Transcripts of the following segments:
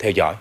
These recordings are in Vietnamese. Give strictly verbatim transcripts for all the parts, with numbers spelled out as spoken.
theo dõi.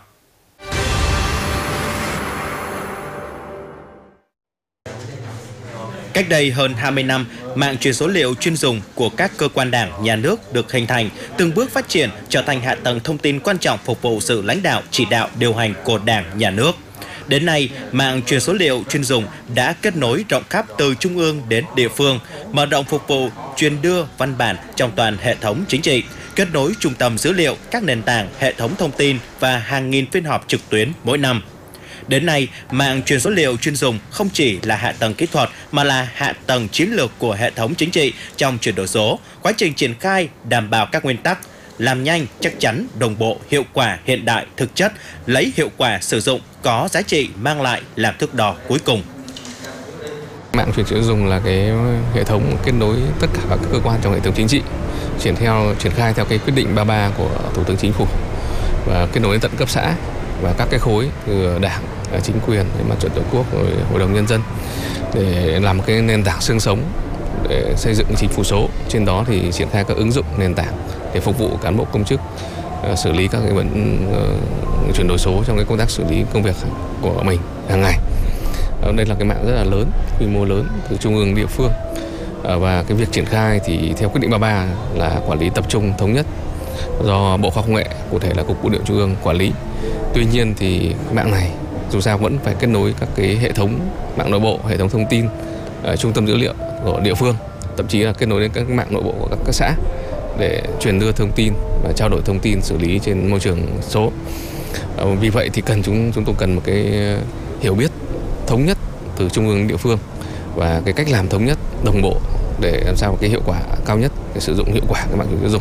Cách đây hơn hai mươi năm, mạng truyền số liệu chuyên dùng của các cơ quan đảng, nhà nước được hình thành, từng bước phát triển trở thành hạ tầng thông tin quan trọng phục vụ sự lãnh đạo, chỉ đạo, điều hành của đảng, nhà nước. Đến nay, mạng truyền số liệu chuyên dùng đã kết nối rộng khắp từ trung ương đến địa phương, mở rộng phục vụ, truyền đưa văn bản trong toàn hệ thống chính trị, kết nối trung tâm dữ liệu, các nền tảng, hệ thống thông tin và hàng nghìn phiên họp trực tuyến mỗi năm. Đến nay, mạng truyền số liệu chuyên dùng không chỉ là hạ tầng kỹ thuật mà là hạ tầng chiến lược của hệ thống chính trị trong chuyển đổi số, quá trình triển khai đảm bảo các nguyên tắc, làm nhanh, chắc chắn, đồng bộ, hiệu quả, hiện đại, thực chất, lấy hiệu quả sử dụng, có giá trị mang lại làm thước đo cuối cùng. Mạng truyền số dùng là cái hệ thống kết nối tất cả các cơ quan trong hệ thống chính trị, triển theo triển khai theo cái quyết định ba mươi ba của Thủ tướng Chính phủ và kết nối đến tận cấp xã và các cái khối từ đảng, chính quyền, mặt trận tổ quốc, rồi hội đồng nhân dân để làm một cái nền tảng xương sống để xây dựng chính phủ số. Trên đó thì triển khai các ứng dụng nền tảng để phục vụ cán bộ công chức uh, xử lý các cái vấn uh, chuyển đổi số trong cái công tác xử lý công việc của mình hàng ngày. Uh, đây là cái mạng rất là lớn, quy mô lớn từ trung ương địa phương uh, và cái việc triển khai thì theo quyết định ba mươi ba là quản lý tập trung thống nhất do Bộ Khoa học Công nghệ, cụ thể là Cục Bưu điện Trung ương quản lý. Tuy nhiên thì mạng này dù sao vẫn phải kết nối các cái hệ thống mạng nội bộ, hệ thống thông tin, uh, trung tâm dữ liệu của địa phương, thậm chí là kết nối đến các mạng nội bộ của các, các xã để truyền đưa thông tin và trao đổi thông tin xử lý trên môi trường số. Uh, vì vậy thì cần chúng chúng tôi cần một cái hiểu biết thống nhất từ trung ương địa phương và cái cách làm thống nhất, đồng bộ để làm sao cái hiệu quả cao nhất, để sử dụng hiệu quả cái mạng truyền dùng.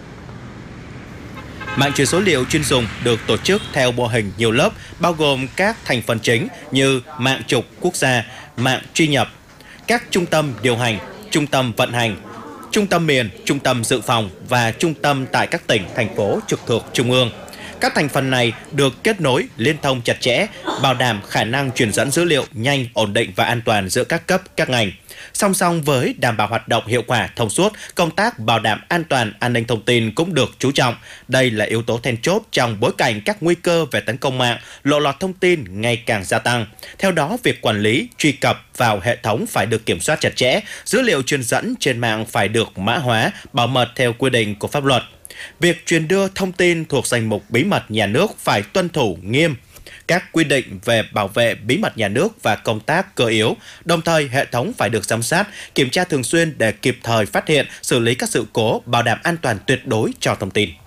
Mạng truyền số liệu chuyên dùng được tổ chức theo mô hình nhiều lớp, bao gồm các thành phần chính như mạng trục quốc gia, mạng truy nhập, các trung tâm điều hành, trung tâm vận hành, trung tâm miền, trung tâm dự phòng và trung tâm tại các tỉnh, thành phố trực thuộc trung ương. Các thành phần này được kết nối, liên thông chặt chẽ, bảo đảm khả năng truyền dẫn dữ liệu nhanh, ổn định và an toàn giữa các cấp, các ngành. Song song với đảm bảo hoạt động hiệu quả, thông suốt, công tác bảo đảm an toàn, an ninh thông tin cũng được chú trọng. Đây là yếu tố then chốt trong bối cảnh các nguy cơ về tấn công mạng, lộ lọt thông tin ngày càng gia tăng. Theo đó, việc quản lý, truy cập vào hệ thống phải được kiểm soát chặt chẽ, dữ liệu truyền dẫn trên mạng phải được mã hóa, bảo mật theo quy định của pháp luật. Việc truyền đưa thông tin thuộc danh mục bí mật nhà nước phải tuân thủ nghiêm các quy định về bảo vệ bí mật nhà nước và công tác cơ yếu. Đồng thời, hệ thống phải được giám sát, kiểm tra thường xuyên để kịp thời phát hiện, xử lý các sự cố, bảo đảm an toàn tuyệt đối cho thông tin.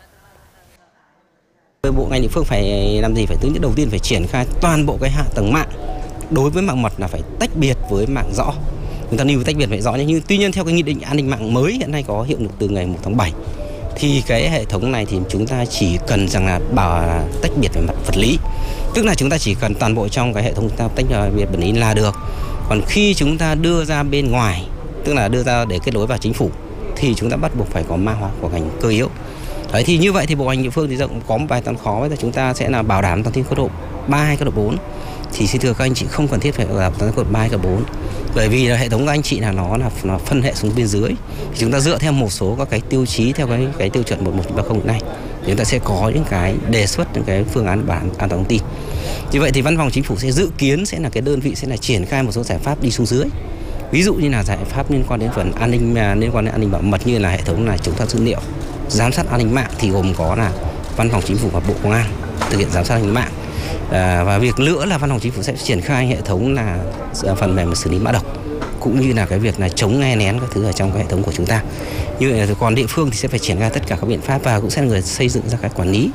Bộ ngành địa phương phải làm gì? Phải thứ nhất đầu tiên phải triển khai toàn bộ cái hạ tầng mạng. Đối với mạng mật là phải tách biệt với mạng rõ. Chúng ta nêu tách biệt phải rõ, nhưng tuy nhiên theo cái nghị định an ninh mạng mới hiện nay có hiệu lực từ ngày một tháng bảy thì cái hệ thống này thì chúng ta chỉ cần rằng là bảo tách biệt về mặt vật lý, tức là chúng ta chỉ cần toàn bộ trong cái hệ thống chúng ta tách biệt vật lý là được. Còn khi chúng ta đưa ra bên ngoài, tức là đưa ra để kết nối vào chính phủ, thì chúng ta bắt buộc phải có mã hóa của ngành cơ yếu. Đấy, thì như vậy thì bộ ngành địa phương thì cũng có một bài toán khó là chúng ta sẽ là bảo đảm toàn tin cấp độ ba hay cấp độ bốn. Thì xin thưa các anh chị không cần thiết phải làm toàn tin cấp độ ba hay cấp độ bốn. Bởi vì là hệ thống các anh chị là nó là, là phân hệ xuống bên dưới. Thì chúng ta dựa theo một số các cái tiêu chí theo cái cái tiêu chuẩn một một ba không này, chúng ta sẽ có những cái đề xuất, những cái phương án bảo an toàn thông tin. Như vậy thì văn phòng chính phủ sẽ dự kiến sẽ là cái đơn vị sẽ là triển khai một số giải pháp đi xuống dưới. Ví dụ như là giải pháp liên quan đến phần an ninh, liên quan đến an ninh bảo mật như là hệ thống là chống thoát dữ liệu, giám sát an ninh mạng thì gồm có là văn phòng chính phủ và bộ công an thực hiện giám sát an ninh mạng. À, và việc nữa là văn phòng chính phủ sẽ triển khai hệ thống là phần mềm xử lý mã độc, cũng như là cái việc là chống nghe lén các thứ ở trong cái hệ thống của chúng ta. Như vậy, còn địa phương thì sẽ phải triển khai tất cả các biện pháp và cũng sẽ là người xây dựng ra cái quản lý.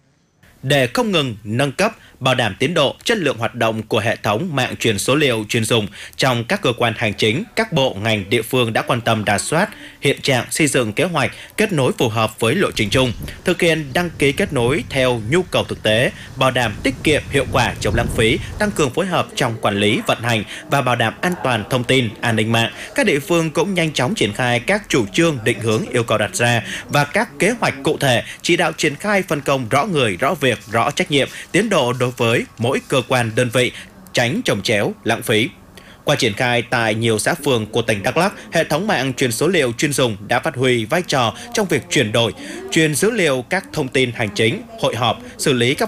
Để không ngừng nâng cấp, bảo đảm tiến độ, chất lượng hoạt động của hệ thống mạng truyền số liệu chuyên dùng trong các cơ quan hành chính, các bộ ngành địa phương đã quan tâm rà soát hiện trạng, xây dựng kế hoạch kết nối phù hợp với lộ trình chung, thực hiện đăng ký kết nối theo nhu cầu thực tế, bảo đảm tiết kiệm, hiệu quả, chống lãng phí, tăng cường phối hợp trong quản lý, vận hành và bảo đảm an toàn thông tin, an ninh mạng. Các địa phương cũng nhanh chóng triển khai các chủ trương, định hướng, yêu cầu đặt ra và các kế hoạch cụ thể, chỉ đạo triển khai phân công rõ người, rõ việc, rõ trách nhiệm, tiến độ đối với mỗi cơ quan đơn vị, tránh chồng chéo, lãng phí. Qua triển khai tại nhiều xã phường của tỉnh Đắk Lắk, hệ thống mạng truyền số liệu chuyên dùng đã phát huy vai trò trong việc chuyển đổi, truyền dữ liệu các thông tin hành chính, hội họp, xử lý các